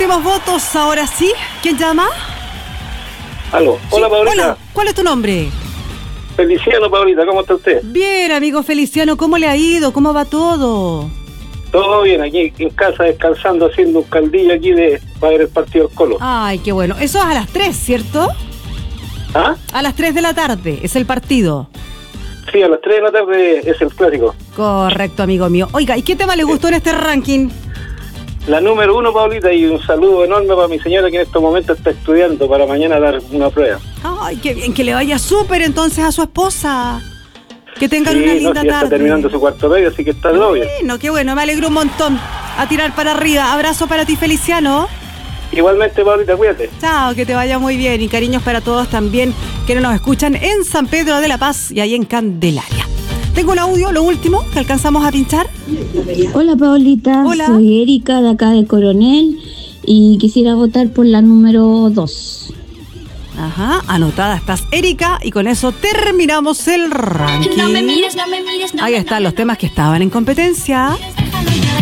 últimos votos, ahora sí. ¿Quién llama? Aló. Hola, Sí, Paulita. hola. ¿Cuál es tu nombre? Feliciano, Paulita, ¿cómo está usted? Bien, amigo Feliciano, ¿cómo le ha ido? ¿Cómo va todo? Todo bien, aquí en casa descansando, haciendo un caldillo aquí para ver el partido del Colo. Ay, qué bueno. Eso es a las 3, ¿cierto? ¿Ah? A las 3 de la tarde es el partido. Sí, a las 3 de la tarde es el clásico. Correcto, amigo mío. Oiga, ¿y qué tema le gustó en este ranking? La número 1, Paulita, y un saludo enorme para mi señora que en estos momentos está estudiando para mañana dar una prueba. Ay, qué bien, que le vaya súper entonces a su esposa. Que tengan Sí, una linda sí, ya tarde. está terminando su cuarto medio, así que está todo bien. Bueno, qué bueno, me alegro un montón. A tirar para arriba. Abrazo para ti, Feliciano. Igualmente, Paulita, cuídate. Chao, que te vaya muy bien. Y cariños para todos también que nos escuchan en San Pedro de la Paz y ahí en Candelaria. Tengo un audio, lo último, que alcanzamos a pinchar. Hola Paulita, Hola. Soy Erika de acá de Coronel y quisiera votar por la número 2. Ajá, anotada estás, Erika, y con eso terminamos el ranking. No me mires, no me mires, no Ahí me están los temas que estaban en competencia. mires, déjame llorar.